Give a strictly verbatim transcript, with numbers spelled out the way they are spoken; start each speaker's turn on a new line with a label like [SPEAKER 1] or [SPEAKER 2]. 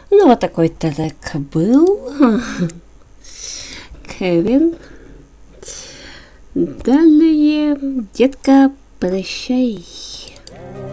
[SPEAKER 1] Ну, вот такой трек был. Кевин. Далее, детка, прощай.